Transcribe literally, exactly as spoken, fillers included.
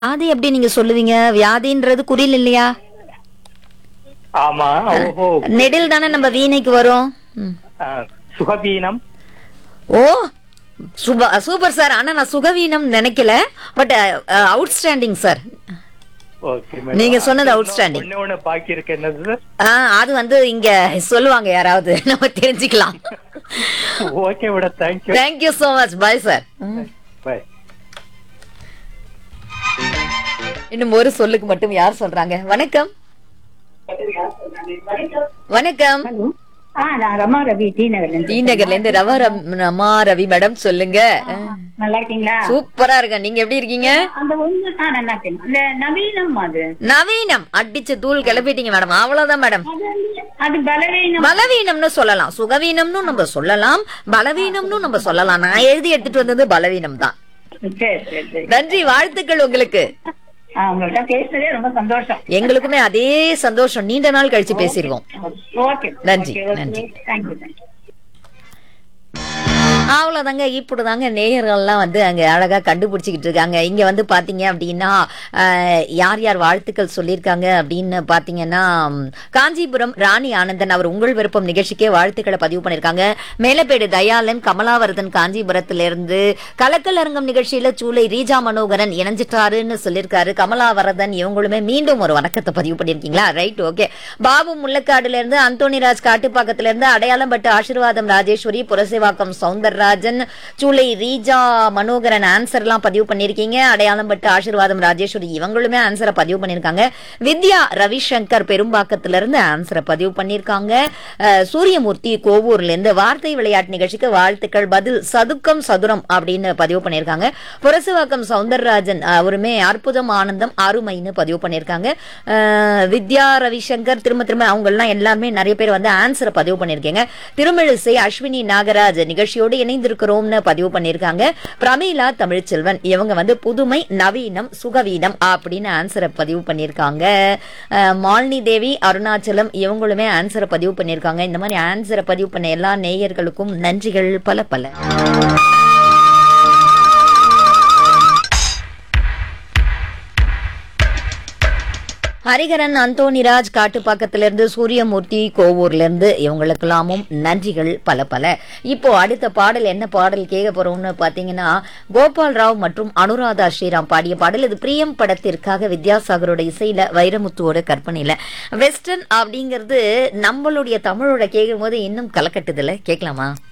அது எப்படி நீங்க சொல்லுவீங்க? வியாதின்றது குறில் இல்லையா? ஆமா. ஓஹோ. நெடில் தானே நம்ம வீணைக்கு வரும். ம். ஆ, சுகவீனம். ஓ சுப சூப்பர் சார். ஆனா நான் சுகவீனம் நினைக்கல. But outstanding sir. ஓகே நீங்க மேடம். சொன்னது அவுட்ஸ்டாண்டிங். ஒண்ணு ஒண்ணு பாக்கி இருக்கு, என்னது சார்? ஆ அது வந்து இங்க சொல்லுவாங்க யாராவது, நம்ம தெரிஞ்சுக்கலாம். Okay madam, thank you. Thank you so much. Bye sir. By. இன்னும் ஒரு சொல்லுக்கு மட்டும் யார் சொல்றாங்க? வணக்கம். வணக்கம். ஹலோ. ஆ நான் ரமா ரவி டி நகர்ல இருந்து. டி நகர்ல இருந்து ரவா ரம்- ரமா ரவி மேடம் சொல்லுங்க. ஆ, நல்லா இருக்கீங்களா? சூப்பரா இருக்கேன். நீங்க எப்படி இருக்கீங்க? அந்த ஒண்ணு ஆ நல்லா இருக்கேன். அந்த நவீனம் அது நவீனம் அடிச்சு தூள் கிளப்பிட்டீங்க மேடம். அவ்வளவுதான் மேடம். அது வந்து- அது பலவீனம். பலவீனம்னு சொல்லலாம், சுகவீனம்னு நம்ம சொல்லலாம், பலவீனம்னு நம்ம சொல்லலாம். நான் எழுதி எடுத்துட்டு வந்தது பலவீனம் தான். சரி சரி சரி. நன்றி, வாழ்த்துக்கள் உங்களுக்கு. ஆ, உங்கள்ட்ட பேசுறதே ரொம்ப சந்தோஷம். எங்களுக்குமே அதே சந்தோஷம். நீண்ட நாள் கழிச்சு பேசிருக்கோம். ஓகே. நன்றி, நன்றி. Thank you thank you. அவ்வளவுதாங்க. இப்படிதாங்க நேயர்கள்லாம் வந்து அங்க அழகா கண்டுபிடிச்சிக்கிட்டு இருக்காங்க. இங்க வந்து பாத்தீங்க அப்படின்னா அஹ், யார் யார் வாழ்த்துக்கள் சொல்லியிருக்காங்க அப்படின்னு பாத்தீங்கன்னா, ம், காஞ்சிபுரம் ராணி ஆனந்தன் அவர் உங்கள் விருப்பம் நிகழ்ச்சிக்கே வாழ்த்துக்களை பதிவு பண்ணிருக்காங்க. மேலப்பேடு தயாளன் கமலாவரதன் காஞ்சிபுரத்திலிருந்து கலக்கல் அரங்கம் நிகழ்ச்சியில சூளை ரீஜா மனோகரன் இணைஞ்சிட்டாருன்னு சொல்லியிருக்காரு. கமலாவரதன் இவங்களுமே மீண்டும் ஒரு வணக்கத்தை பதிவு பண்ணிருக்கீங்களா? Right, okay. பாபு முள்ளக்காடுல இருந்து, அந்தோணிராஜ் காட்டுப்பாக்கத்துல இருந்து, அடையாளம் பட்டு ஆசீர்வாதம் ராஜேஸ்வரி, புரசேவாக்கம் சவுந்தரராஜன், சூளை ரீஜா மனோகரன் ஆன்சர் எல்லாம் பதிவு பண்ணிருக்கீங்க. அடையாளம் பட்டு ஆசீர்வாதம் ராஜேஸ்வரி இவங்களுமே ஆன்சரை பதிவு பண்ணிருக்காங்க. வித்யா ரவிசங்கர் பெரும்பாக்கத்துல இருந்து ஆன்சரை பதிவு பண்ணிருக்காங்க. அஹ், சூரியமூர்த்தி கோவூர்ல இருந்து வார்த்தை விளையாட்டு நிகழ்ச்சிக்கு வாழ்த்துக்கள், பதில் சதுக்கம் சதுரம் அப்படின்னு பதிவு பண்ணிருக்காங்க. புரசவாக்கம் சவுந்தரராஜன் அவருமே அற்புதம் ஆனந்தம் அருமைன்னு பதிவு பண்ணிருக்காங்க. அஹ், வித்யா ரவிசங்கர் திரும்ப திரும்ப அவங்க எல்லாம் எல்லாருமே நிறைய பேர் வந்து ஆன்சரை பதிவு பண்ணிருக்கீங்க. திருமிழிசை அஸ்வினி நாகராஜ் நிகழ்ச்சியோடு இணைந்திருக்கிறோம்னு பதிவு பண்ணிருக்காங்க. பிரமீளா தமிழ்ச்செல்வன் இவங்க வந்து புதுமை நவீனம் சுகவீனம் அப்படின்னு ஆன்சரை பதிவு பண்ணிருக்காங்க. அஹ், மாலினி தேவி அருணாச்சலம் இவங்களுமே ஆன்சரை பதிவு பண்ணிருக்காங்க. இந்த மாதிரி ஆன்சரை பதிவு பண்ண எல்லா நேயர்களுக்கும் நன்றிகள் பல பல. ஹரிகரன் அந்தோணிராஜ் காட்டுப்பாக்கத்திலிருந்து, சூரியமூர்த்தி கோவூர்ல இருந்து இவங்களுக்கெல்லாமும் நன்றிகள் பல பல. இப்போ அடுத்த பாடல் என்ன பாடல் கேட்க போறோம்னு பாத்தீங்கன்னா, கோபால் ராவ் மற்றும் அனுராதா ஸ்ரீராம் பாடிய பாடல். இது பிரியம் படத்திற்காக வித்யாசாகரோட இசையில வைரமுத்துவோட கற்பனையில. வெஸ்டர்ன் அப்படிங்கிறது நம்மளுடைய தமிழோட கேட்கும் போது இன்னும் கலக்கட்டுதுல. கேட்கலாமா?